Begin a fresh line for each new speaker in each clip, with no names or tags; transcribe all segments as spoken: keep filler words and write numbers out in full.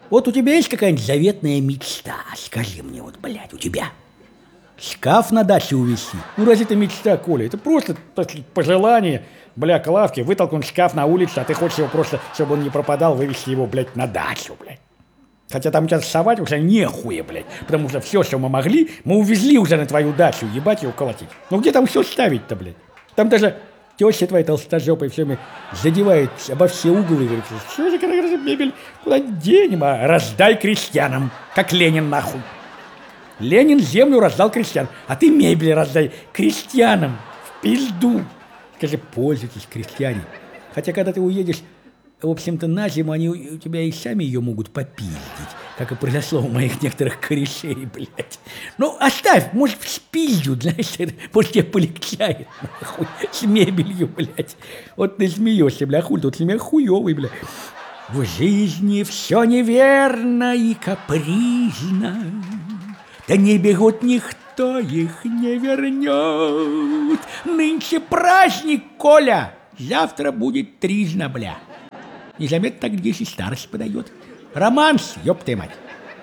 Вот у тебя есть какая-нибудь заветная мечта? Скажи мне, вот, блядь, у тебя шкаф на даче увезти? Ну, разве это мечта, Коля? Это просто пожелание, бля, Клавке вытолкнуть шкаф на улицу, а ты хочешь его просто, чтобы он не пропадал, вывести его, блядь, на дачу, блядь. Хотя там сейчас совать уже нехуя, блядь, потому что все, что мы могли, мы увезли уже на твою дачу, ебать его колотить. Ну, где там все ставить-то, блядь? Там даже теща твоя толстожопая все время задевает обо все углы и говорит, что же, когда мебель, куда денем, а раздай крестьянам, как Ленин нахуй. Ленин землю раздал крестьянам, а ты мебель раздай крестьянам в пизду. Скажи, пользуйтесь, крестьяне. Хотя, когда ты уедешь, в общем-то, на зиму, они у тебя и сами ее могут попиздить, как и произошло у моих некоторых корешей, блядь. Ну, оставь, может, спиздят, знаешь, это, может, тебе полегчает, нахуй, с мебелью, блядь. Вот ты смеешься, бля, хуй, тут смех хуёвый, бля. В жизни все неверно и капризно, да не бегут никто их не вернет. Нынче праздник, Коля, завтра будет тризна, бля. Незаметно так здесь и старость подает. Романс, ёб ты мать.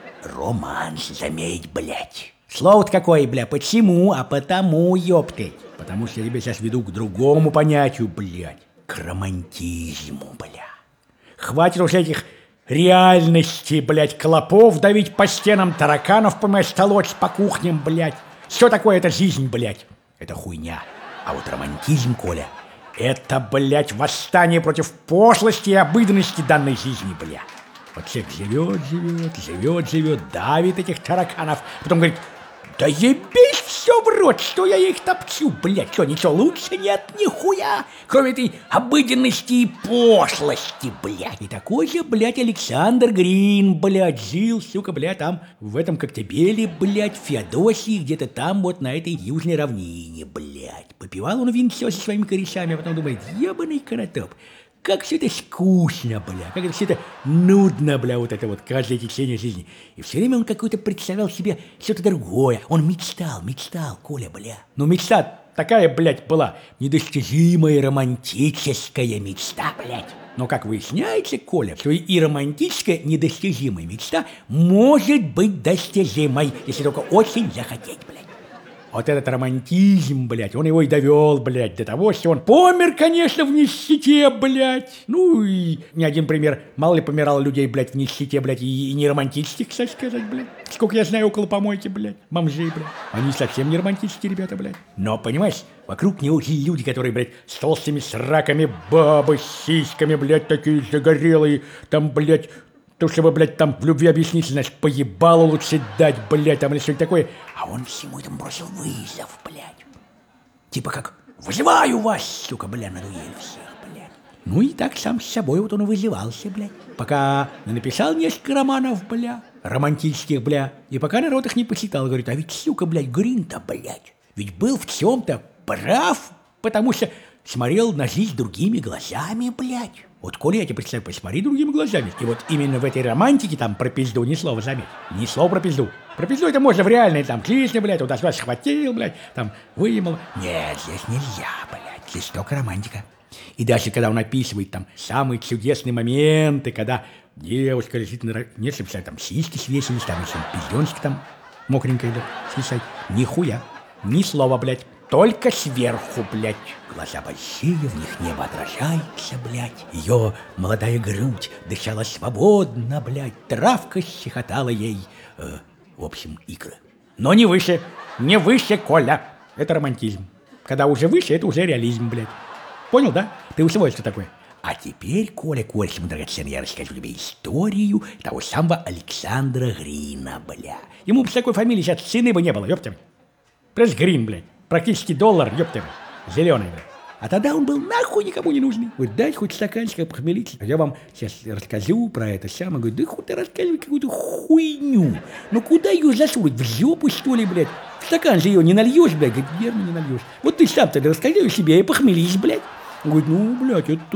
Романс, заметь, блядь. Слово-то какое, бля, почему? А потому, ёб ты. Потому что я тебя сейчас веду к другому понятию, блядь. К романтизму, бля. Хватит уже этих реальностей, блядь, клопов давить по стенам, тараканов, понимаешь, толочь по кухням, блядь. Что такое эта жизнь, блядь? Это хуйня. А вот романтизм, Коля, это, блядь, восстание против пошлости и обыденности данной жизни, бля. Вот человек живет, живет, живет, живет, давит этих тараканов, потом говорит, да ебись все в рот, что я их топчу, блядь, что, ничего лучше нет, нихуя, кроме этой обыденности и пошлости, блядь. И такой же, блядь, Александр Грин, блядь, жил, сука, блядь, там, в этом Коктебеле, блядь, в Феодосии, где-то там, вот на этой южной равнине, блядь. Попивал он винцо со своими корешами, а потом думает, ебаный конотоп, как все это скучно, бля, как это все это нудно, бля, вот это вот каждое течение жизни. И все время он какой-то представлял себе что-то другое. Он мечтал, мечтал, Коля, бля. Но мечта такая, блядь, была недостижимая романтическая мечта, блядь. Но как выясняется, Коля, что и романтическая недостижимая мечта может быть достижимой, если только очень захотеть, блядь. Вот этот романтизм, блядь, он его и довел, блядь, до того, что он помер, конечно, в нищете, блядь. Ну и ни один пример, мало ли помирало людей, блядь, в нищете, блядь, и, и не романтических, кстати сказать, блядь. Сколько я знаю около помойки, блядь, бомжей, блядь. Они совсем не романтические ребята, блядь. Но, понимаешь, вокруг него люди, которые, блядь, с толстыми сраками, бабы с сиськами, блядь, такие загорелые, там, блядь, то, чтобы, блядь, там в любви объяснить, значит, поебало лучше дать, блядь, там или что-нибудь такое. А он всему этому бросил вызов, блядь. Типа как, вызываю вас, сука, бля, на дуэль всех, блядь. Ну и так сам с собой вот он и вызывался, блядь. Пока не написал несколько романов, бля, романтических, бля. И пока народ их не почитал, говорит, а ведь, сука, блядь, Грин-то, блядь, ведь был в чем-то прав, потому что смотрел на жизнь другими глазами, блядь. Вот, Коля, я тебе представляю, посмотри другими глазами. И вот именно в этой романтике там про пизду ни слова, заметь. Ни слова про пизду. Про пизду это можно в реальной, там, клишне, блядь, вот вас схватил, блядь, там, выемал. Нет, здесь нельзя, блядь, здесь только романтика. И даже когда он описывает там самые чудесные моменты, когда девушка лежит на... Нет, что писать, там, сиськи свесились, там, еще пизденчик там мокренькая, да, свисать. Нихуя, ни слова, блядь. Только сверху, блядь. Глаза большие, в них небо отражается, блядь. Ее молодая грудь дышала свободно, блядь. Травка щекотала ей, э, в общем, икры. Но не выше, не выше, Коля. Это романтизм. Когда уже выше, это уже реализм, блядь. Понял, да? Ты усвоил, что такое? А теперь, Коля, Коля, мой драгоценный, я расскажу тебе историю того самого Александра Грина, бля. Ему бы с такой фамилией сейчас цены бы не было, ёптя. Пресс Грин, блядь. Практически доллар, ёптя, зеленый, блядь. А тогда он был нахуй никому не нужный. Говорит, дайте хоть стаканчик похмелиться. Я вам сейчас расскажу про это самое. Говорит, да хоть ты рассказывай какую-то хуйню. Ну куда ее засунуть? В жопу, что ли, блядь? В стакан же ее не нальешь, блядь. Говорит, верно, не нальешь. Вот ты сам тогда расскажи себе и похмелись, блядь. Он говорит, ну, блядь, это